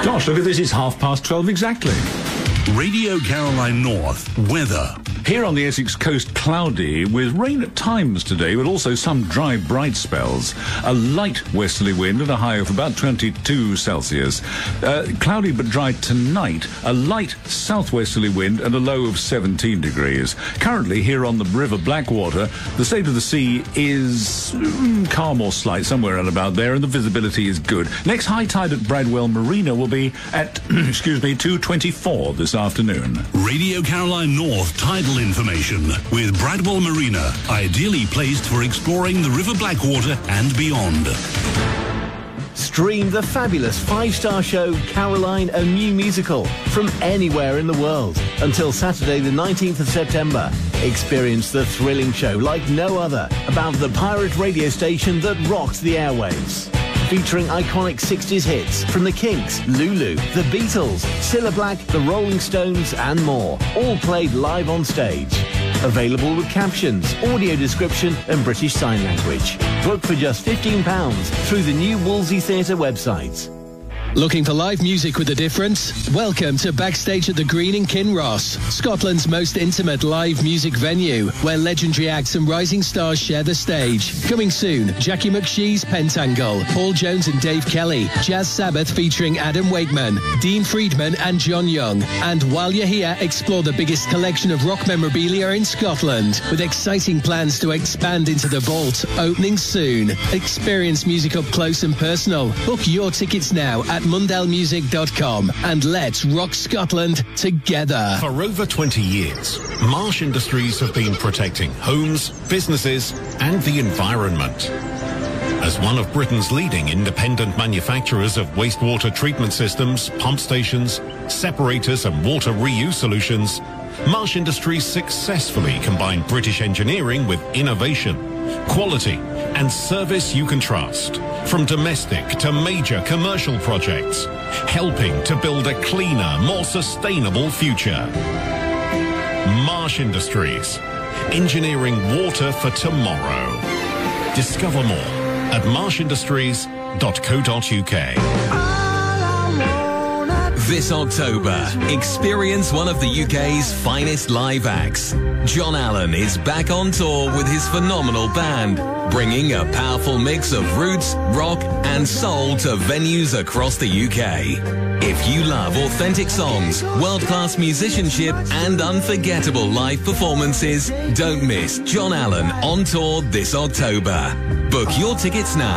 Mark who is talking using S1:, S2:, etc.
S1: Gosh, look at this. It's 12:30 exactly.
S2: Radio Caroline North weather.
S1: Here on the Essex coast, cloudy with rain at times today, but also some dry, bright spells. A light westerly wind and a high of about 22 Celsius. Cloudy but dry tonight. A light southwesterly wind and a low of 17 degrees. Currently, here on the River Blackwater, the state of the sea is calm or slight, somewhere around about there, and the visibility is good. Next high tide at Bradwell Marina will be at, 2:24 this afternoon.
S2: Radio Caroline North tidal information with Bradwell Marina, ideally placed for exploring the River Blackwater and beyond.
S3: Stream the fabulous 5-star show Caroline, a New Musical from anywhere in the world until Saturday the 19th of September. Experience the thrilling show like no other about the pirate radio station that rocked the airwaves. Featuring iconic 60s hits from the Kinks, Lulu, the Beatles, Cilla Black, the Rolling Stones and more, all played live on stage. Available with captions, audio description and British Sign Language. Book for just £15 through the new Wolsey Theatre website.
S4: Looking for live music with a difference? Welcome to Backstage at the Green in Kinross, Scotland's most intimate live music venue, where legendary acts and rising stars share the stage. Coming soon, Jackie McShee's Pentangle, Paul Jones and Dave Kelly, Jazz Sabbath featuring Adam Wakeman, Dean Friedman and John Young. And while you're here, explore the biggest collection of rock memorabilia in Scotland, with exciting plans to expand into the vault, opening soon. Experience music up close and personal. Book your tickets now at mundellmusic.com and let's rock Scotland together.
S5: For over 20 years, Marsh Industries have been protecting homes, businesses and the environment. As one of Britain's leading independent manufacturers of wastewater treatment systems, pump stations, separators and water reuse solutions, Marsh Industries successfully combined British engineering with innovation, quality and service you can trust. From domestic to major commercial projects, helping to build a cleaner, more sustainable future. Marsh Industries, engineering water for tomorrow. Discover more at marshindustries.co.uk.
S6: This October, experience one of the UK's finest live acts. John Allen is back on tour with his phenomenal band, bringing a powerful mix of roots, rock and soul to venues across the UK. If you love authentic songs, world-class musicianship and unforgettable live performances, don't miss John Allen on tour this October. Book your tickets now